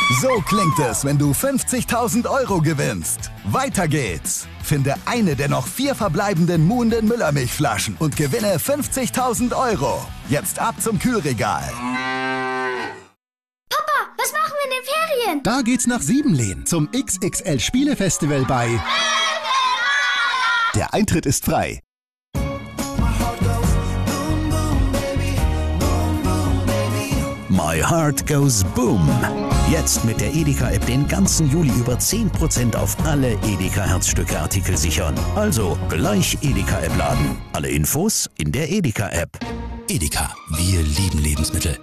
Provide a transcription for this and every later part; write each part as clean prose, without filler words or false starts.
So klingt es, wenn du 50.000 € gewinnst. Weiter geht's. Finde eine der noch 4 verbleibenden Muhnden Müllermilchflaschen und gewinne 50.000 €. Jetzt ab zum Kühlregal. Papa, was machen wir in den Ferien? Da geht's nach Siebenlehn zum XXL Spielefestival bei... Der Eintritt ist frei. My Heart Goes Boom. Jetzt mit der Edeka-App den ganzen Juli über 10% auf alle Edeka-Herzstücke-Artikel sichern. Also gleich Edeka-App laden. Alle Infos in der Edeka-App. Edeka, wir lieben Lebensmittel.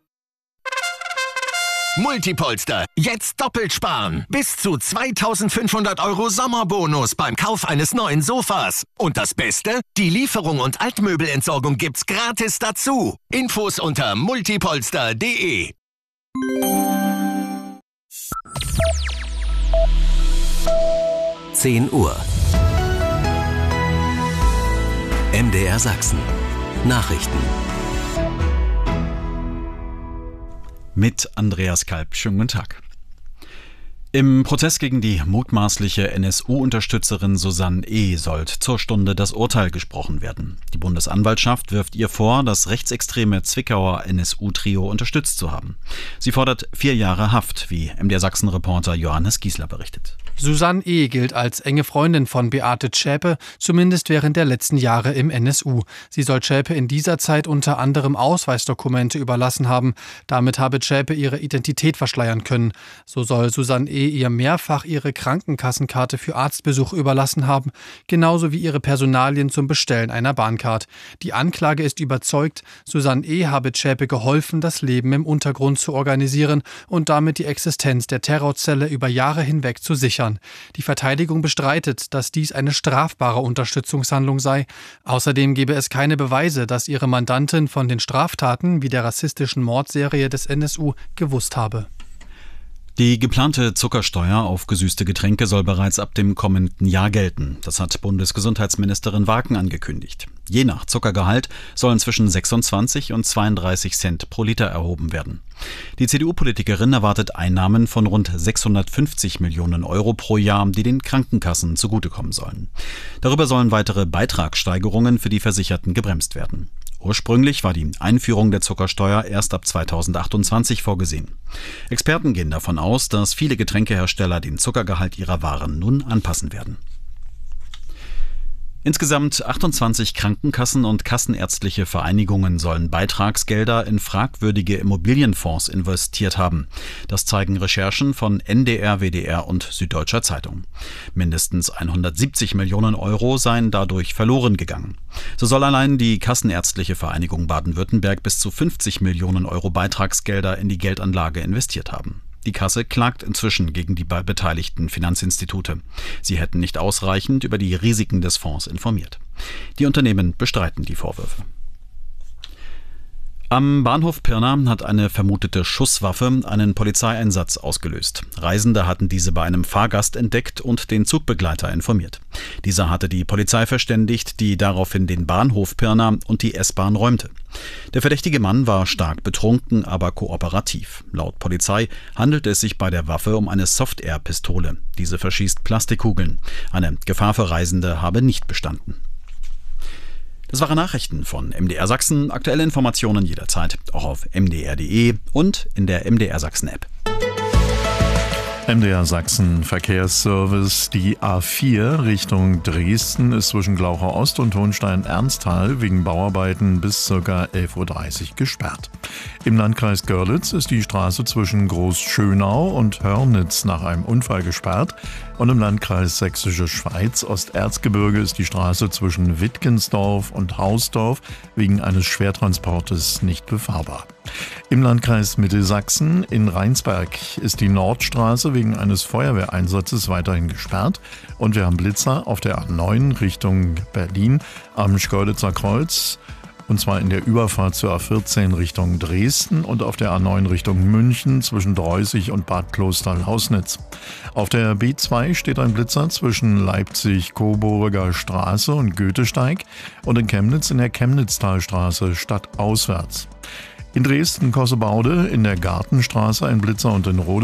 Multipolster, jetzt doppelt sparen. Bis zu 2.500 € Sommerbonus beim Kauf eines neuen Sofas. Und das Beste? Die Lieferung und Altmöbelentsorgung gibt's gratis dazu. Infos unter multipolster.de. Uhr. MDR Sachsen. Nachrichten. Mit Andreas Kalb. Schönen guten Tag. Im Prozess gegen die mutmaßliche NSU-Unterstützerin Susanne E. soll zur Stunde das Urteil gesprochen werden. Die Bundesanwaltschaft wirft ihr vor, das rechtsextreme Zwickauer NSU-Trio unterstützt zu haben. Sie fordert 4 Jahre Haft, wie MDR Sachsen-Reporter Johannes Giesler berichtet. Susanne E. gilt als enge Freundin von Beate Zschäpe, zumindest während der letzten Jahre im NSU. Sie soll Zschäpe in dieser Zeit unter anderem Ausweisdokumente überlassen haben. Damit habe Zschäpe ihre Identität verschleiern können. So soll Susanne E. ihr mehrfach ihre Krankenkassenkarte für Arztbesuch überlassen haben, genauso wie ihre Personalien zum Bestellen einer Bahncard. Die Anklage ist überzeugt, Susanne E. habe Zschäpe geholfen, das Leben im Untergrund zu organisieren und damit die Existenz der Terrorzelle über Jahre hinweg zu sichern. Die Verteidigung bestreitet, dass dies eine strafbare Unterstützungshandlung sei. Außerdem gebe es keine Beweise, dass ihre Mandantin von den Straftaten wie der rassistischen Mordserie des NSU gewusst habe. Die geplante Zuckersteuer auf gesüßte Getränke soll bereits ab dem kommenden Jahr gelten. Das hat Bundesgesundheitsministerin Waken angekündigt. Je nach Zuckergehalt sollen zwischen 26 und 32 Cent pro Liter erhoben werden. Die CDU-Politikerin erwartet Einnahmen von rund 650 Millionen € pro Jahr, die den Krankenkassen zugutekommen sollen. Darüber sollen weitere Beitragssteigerungen für die Versicherten gebremst werden. Ursprünglich war die Einführung der Zuckersteuer erst ab 2028 vorgesehen. Experten gehen davon aus, dass viele Getränkehersteller den Zuckergehalt ihrer Waren nun anpassen werden. Insgesamt 28 Krankenkassen und kassenärztliche Vereinigungen sollen Beitragsgelder in fragwürdige Immobilienfonds investiert haben. Das zeigen Recherchen von NDR, WDR und Süddeutscher Zeitung. Mindestens 170 Millionen € seien dadurch verloren gegangen. So soll allein die Kassenärztliche Vereinigung Baden-Württemberg bis zu 50 Millionen € Beitragsgelder in die Geldanlage investiert haben. Die Kasse klagt inzwischen gegen die beteiligten Finanzinstitute. Sie hätten nicht ausreichend über die Risiken des Fonds informiert. Die Unternehmen bestreiten die Vorwürfe. Am Bahnhof Pirna hat eine vermutete Schusswaffe einen Polizeieinsatz ausgelöst. Reisende hatten diese bei einem Fahrgast entdeckt und den Zugbegleiter informiert. Dieser hatte die Polizei verständigt, die daraufhin den Bahnhof Pirna und die S-Bahn räumte. Der verdächtige Mann war stark betrunken, aber kooperativ. Laut Polizei handelt es sich bei der Waffe um eine Soft-Air-Pistole. Diese verschießt Plastikkugeln. Eine Gefahr für Reisende habe nicht bestanden. Das waren Nachrichten von MDR Sachsen. Aktuelle Informationen jederzeit auch auf mdr.de und in der MDR Sachsen App. MDR Sachsen Verkehrsservice. Die A4 Richtung Dresden ist zwischen Glauchau Ost und Hohenstein-Ernsthal wegen Bauarbeiten bis ca. 11:30 Uhr gesperrt. Im Landkreis Görlitz ist die Straße zwischen Großschönau und Hörnitz nach einem Unfall gesperrt. Und im Landkreis Sächsische Schweiz Osterzgebirge ist die Straße zwischen Wittgensdorf und Hausdorf wegen eines Schwertransportes nicht befahrbar. Im Landkreis Mittelsachsen in Rheinsberg ist die Nordstraße wegen eines Feuerwehreinsatzes weiterhin gesperrt. Und wir haben Blitzer auf der A9 Richtung Berlin am Schkeuditzer Kreuz. Und zwar in der Überfahrt zur A14 Richtung Dresden und auf der A9 Richtung München zwischen Dreußig und Bad Klosterlausnitz. Auf der B2 steht ein Blitzer zwischen Leipzig-Coburger Straße und Goethesteig und in Chemnitz in der Chemnitztalstraße stadtauswärts. In Dresden-Kossebaude in der Gartenstraße ein Blitzer und in Rode